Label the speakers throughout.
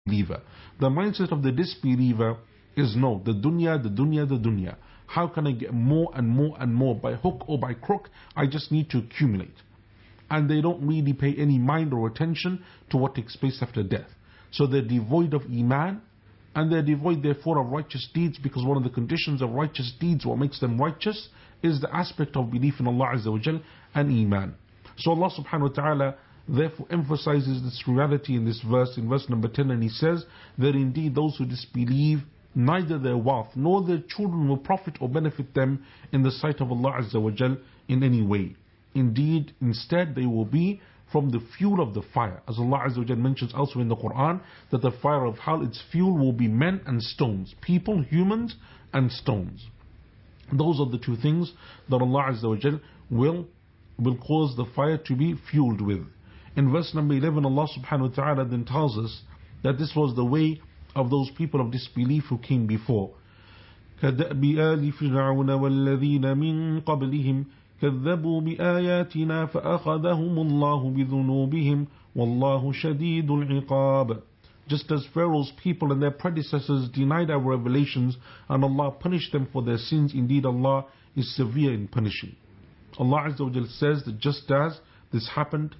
Speaker 1: disbeliever. The mindset of the disbeliever is no, the dunya, the dunya, the dunya. How can I get more and more and more by hook or by crook? I just need to accumulate. And they don't really pay any mind or attention to what takes place after death. So they're devoid of iman, and they're devoid therefore of righteous deeds, because one of the conditions of righteous deeds, what makes them righteous, is the aspect of belief in Allah Azza wa Jal and iman. So Allah subhanahu wa ta'ala therefore emphasizes this reality in this verse, in verse number 10, and He says that indeed those who disbelieve, neither their wealth nor their children will profit or benefit them in the sight of Allah Azza wa Jal in any way. Indeed, instead they will be from the fuel of the fire. As Allah Azza wa Jal mentions elsewhere in the Quran, that the fire of hell, its fuel will be men and stones. People, humans and stones. Those are the two things that Allah Azza wa Jal will cause the fire to be fueled with. In verse number 11, Allah subhanahu wa ta'ala then tells us that this was the way of those people of disbelief who came before. كَدَأْبِ آلِ فِرْعَوْنَ وَالَّذِينَ مِن قَبْلِهِمْ كَذَّبُوا بِآيَاتِنَا فَأَخَذَهُمُ اللَّهُ بِذُنُوبِهِمْ وَاللَّهُ شَدِيدُ الْعِقَابِ. Just as Pharaoh's people and their predecessors denied our revelations, and Allah punished them for their sins, indeed Allah is severe in punishing. Allah Azza wa Jal says that just as this happened,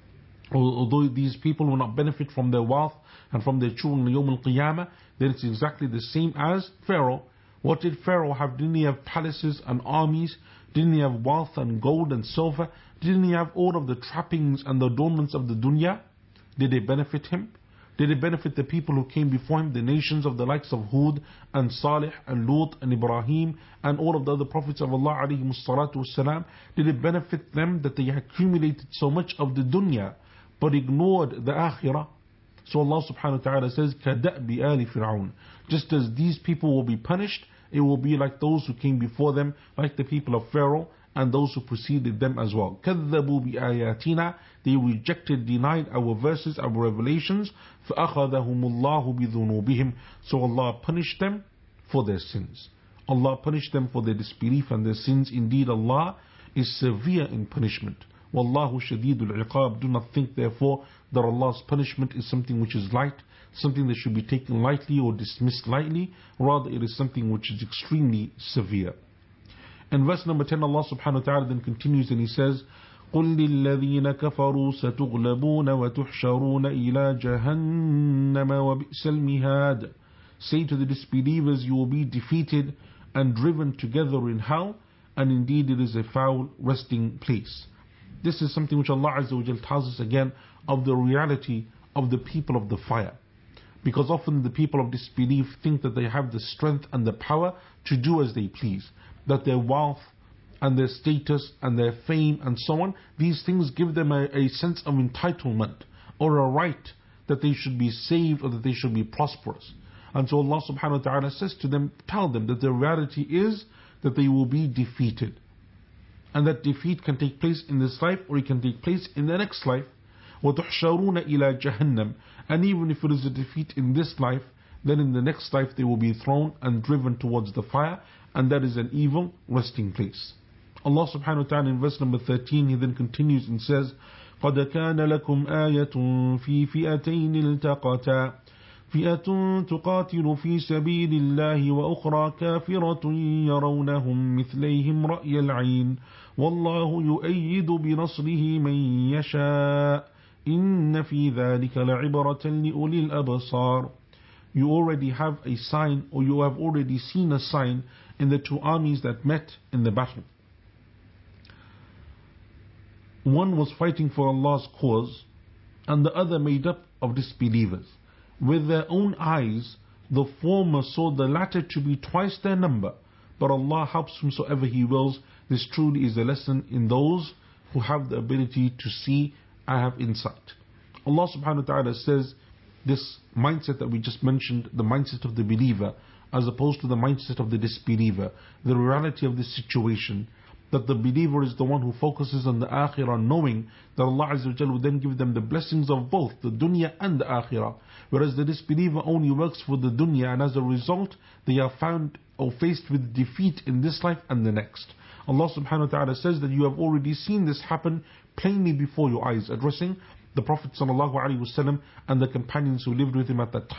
Speaker 1: although these people will not benefit from their wealth and from their children in Yawm al-Qiyamah, then it's exactly the same as Pharaoh. What did Pharaoh have? Didn't he have palaces and armies? Didn't he have wealth and gold and silver? Didn't he have all of the trappings and the adornments of the dunya? Did they benefit him? Did it benefit the people who came before him, the nations of the likes of Hud and Salih and Lut and Ibrahim and all of the other prophets of Allah alayhi salatu wassalam? Did it benefit them that they accumulated so much of the dunya but ignored the akhirah? So Allah subhanahu wa ta'ala says, كَدَأْبِ آلِ فِرْعَوْنَ. Just as these people will be punished, it will be like those who came before them, like the people of Pharaoh and those who preceded them as well. كَذَّبُوا بِآيَاتِنَا. They rejected, denied our verses, our revelations. فَأَخَذَهُمُ اللَّهُ بِذُنُوبِهِمْ. So Allah punished them for their sins. Allah punished them for their disbelief and their sins. Indeed, Allah is severe in punishment. Wallahu shadidul iqab. Do not think therefore that Allah's punishment is something which is light, something that should be taken lightly or dismissed lightly. Rather, it is something which is extremely severe. In verse number 10, Allah subhanahu wa ta'ala then continues and He says, قُلْ لِلَّذِينَ كَفَرُوا سَتُغْلَبُونَ وَتُحْشَرُونَ إِلَى جَهَنَّمَ وَبِئْسَ الْمِهَادِ. Say to the disbelievers, you will be defeated and driven together in hell, and indeed it is a foul resting place. This is something which Allah Azza wa Jal tells us again of the reality of the people of the fire. Because often the people of disbelief think that they have the strength and the power to do as they please. That their wealth and their status and their fame and so on, these things give them a sense of entitlement or a right that they should be saved or that they should be prosperous. And so Allah subhanahu wa ta'ala says to them, tell them that the reality is that they will be defeated. And that defeat can take place in this life or it can take place in the next life. وَتُحْشَرُونَ إِلَى جَهَنَّمْ. And even if it is a defeat in this life, then in the next life they will be thrown and driven towards the fire, and that is an evil resting place. Allah subhanahu wa ta'ala in verse number 13, He then continues and says, قَدْ كَانَ لَكُمْ آيَةٌ فِي فِئَتَيْنِ الْتَقَتَا فِئَةٌ تُقَاتِلُ فِي سَبِيلِ اللَّهِ وَأُخْرَى كَافِرَةٌ يَرَوْنَهُمْ مِثْلَيْهِمْ رَأْيَ الْعَيْنِ وَاللَّهُ يُؤَيِّدُ بِنَصْرِهِ مَنْ يَشَاءُ إِنَّ فِي ذَلِكَ لَعِبْرَةً لِأُولِي الْأَبْصَارِ. You already have a sign, or you have already seen a sign in the two armies that met in the battle. One was fighting for Allah's cause, and the other made up of disbelievers. With their own eyes, the former saw the latter to be twice their number, but Allah helps whomsoever He wills. This truly is a lesson in those who have the ability to see and have insight. Allah subhanahu wa ta'ala says, this mindset that we just mentioned, the mindset of the believer, as opposed to the mindset of the disbeliever, the reality of this situation, that the believer is the one who focuses on the akhirah, knowing that Allah Azza wa Jalla will then give them the blessings of both the dunya and the akhirah, whereas the disbeliever only works for the dunya, and as a result they are found or faced with defeat in this life and the next. Allah subhanahu wa ta'ala says that you have already seen this happen plainly before your eyes, addressing the Prophet ﷺ and the companions who lived with him at that time.